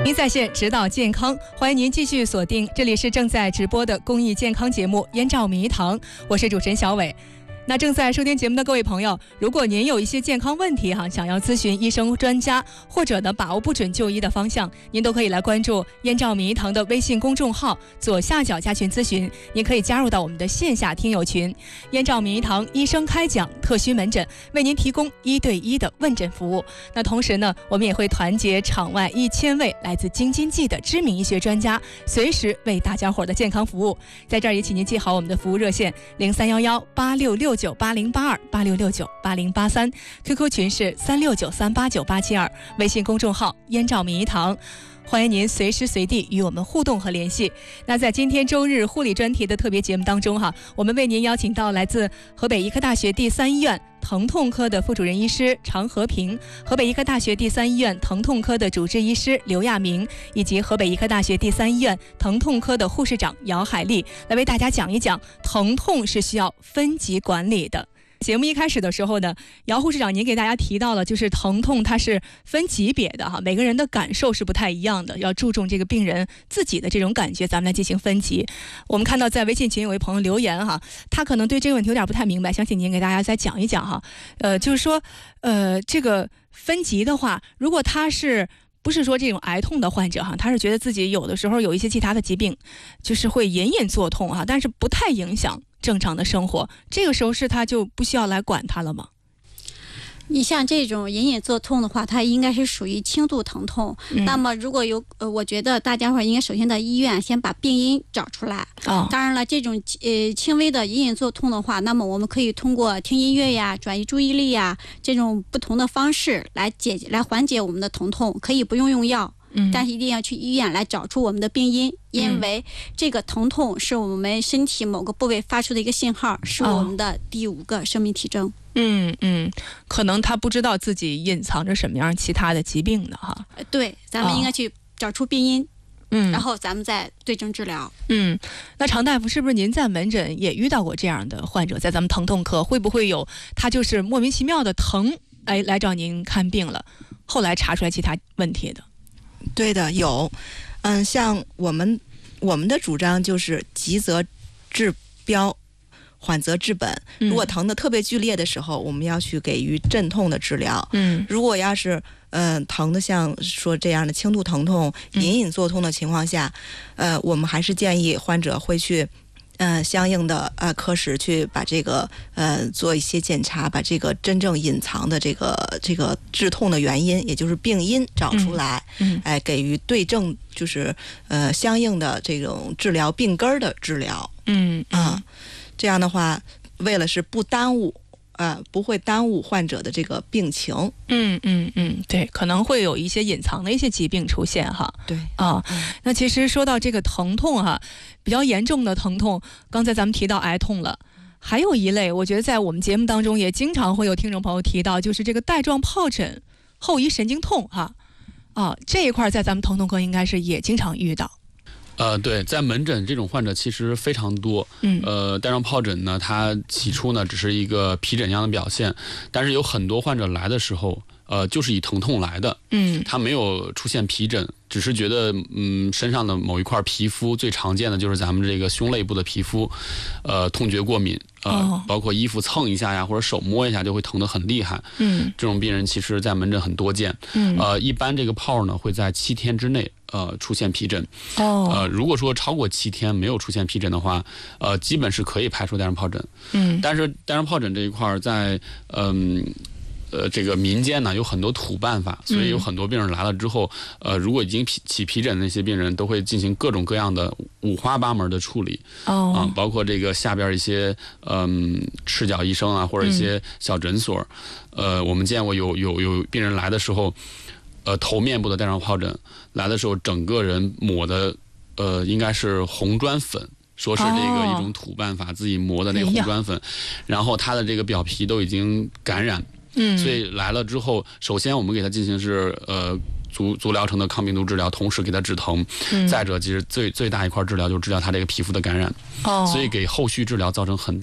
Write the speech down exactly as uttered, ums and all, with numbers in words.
您在线指导健康，欢迎您继续锁定，这里是正在直播的公益健康节目《燕赵迷堂》，我是主持人小伟。那正在收听节目的各位朋友，如果您有一些健康问题哈，想要咨询医生专家，或者呢把握不准就医的方向，您都可以来关注燕赵迷堂的微信公众号，左下角加群咨询，您可以加入到我们的线下听友群，燕赵迷堂医生开讲特需门诊，为您提供一对一的问诊服务。那同时呢，我们也会团结场外一千位来自京津冀的知名医学专家，随时为大家伙的健康服务。在这儿也请您记好我们的服务热线零三幺幺八六六九八零八二八六六九八零八三 ，Q Q 群是三六九三八九八七二，微信公众号燕赵迷堂。欢迎您随时随地与我们互动和联系。那在今天周日护理专题的特别节目当中哈，我们为您邀请到来自河北医科大学第三医院疼痛科的副主任医师常和平，河北医科大学第三医院疼痛科的主治医师刘亚明，以及河北医科大学第三医院疼痛科的护士长姚海丽，来为大家讲一讲疼痛是需要分级管理的。节目一开始的时候呢，姚护士长您给大家提到了，就是疼痛它是分级别的哈，每个人的感受是不太一样的，要注重这个病人自己的这种感觉，咱们来进行分级。我们看到在微信群有位朋友留言哈，他可能对这个问题有点不太明白，相信您给大家再讲一讲哈。呃，就是说，呃，这个分级的话，如果他是不是说这种癌痛的患者哈，他是觉得自己有的时候有一些其他的疾病，就是会隐隐作痛哈，但是不太影响正常的生活，这个时候是他就不需要来管他了吗？ 你像这种隐隐作痛的话，它应该是属于轻度疼痛。嗯、那么如果有呃，我觉得大家伙应该首先到医院先把病因找出来。哦、当然了，这种呃轻微的隐隐作痛的话，那么我们可以通过听音乐呀、转移注意力呀这种不同的方式来解来缓解我们的疼痛，可以不用用药。嗯、但是一定要去医院来找出我们的病因，因为这个疼痛是我们身体某个部位发出的一个信号，是我们的第五个生命体征。 嗯嗯，可能他不知道自己隐藏着什么样其他的疾病呢哈。 对，咱们应该去找出病因，嗯，然后咱们再对症治疗。 嗯，那常大夫是不是您在门诊也遇到过这样的患者，在咱们疼痛科会不会有他就是莫名其妙的疼，哎来找您看病了，后来查出来其他问题的？ 对的，有，嗯，像我们我们的主张就是急则治标，缓则治本。嗯、如果疼得特别剧烈的时候，我们要去给予镇痛的治疗。嗯，如果要是嗯、呃、疼的像说这样的轻度疼痛、隐隐作痛的情况下，嗯、呃，我们还是建议患者会去。呃，相应的呃科室去把这个呃做一些检查，把这个真正隐藏的这个这个致痛的原因，也就是病因找出来，嗯，哎、呃，给予对症，就是呃相应的这种治疗病根儿的治疗，嗯啊、呃，这样的话，为了是不耽误。呃，不会耽误患者的这个病情。 嗯嗯嗯，对，可能会有一些隐藏的一些疾病出现哈。 对啊，嗯、那其实说到这个疼痛哈，比较严重的疼痛，刚才咱们提到癌痛了，还有一类，我觉得在我们节目当中也经常会有听众朋友提到，就是这个带状疱疹后遗神经痛哈。啊，这一块在咱们疼痛科应该是也经常遇到。 呃，对，在门诊这种患者其实非常多。嗯，呃，带状疱疹呢，它起初呢只是一个皮疹样的表现，但是有很多患者来的时候，呃，就是以疼痛来的。嗯，他没有出现皮疹，只是觉得嗯身上的某一块皮肤，最常见的就是咱们这个胸肋部的皮肤，呃，痛觉过敏，呃，哦、包括衣服蹭一下呀，或者手摸一下就会疼得很厉害。嗯，这种病人其实在门诊很多见。嗯，呃，一般这个泡呢会在七天之内。呃，出现皮疹。哦。呃，如果说超过七天没有出现皮疹的话，呃，基本是可以排除带状疱疹。嗯。但是带状疱疹这一块在嗯呃, 呃这个民间呢有很多土办法，所以有很多病人来了之后，呃，如果已经起皮疹的那些病人都会进行各种各样的五花八门的处理。哦。啊、呃，包括这个下边一些嗯、呃、赤脚医生啊，或者一些小诊所，嗯、呃，我们见过有有有病人来的时候。呃，头面部的带状疱疹来的时候，整个人抹的，呃，应该是红砖粉，说是这个一种土办法，哦、自己磨的那个红砖粉，然后它的这个表皮都已经感染，嗯，所以来了之后，首先我们给他进行是呃足足疗程的抗病毒治疗，同时给他止疼。嗯、再者，其实最最大一块治疗就是治疗他这个皮肤的感染。哦，所以给后续治疗造成很大。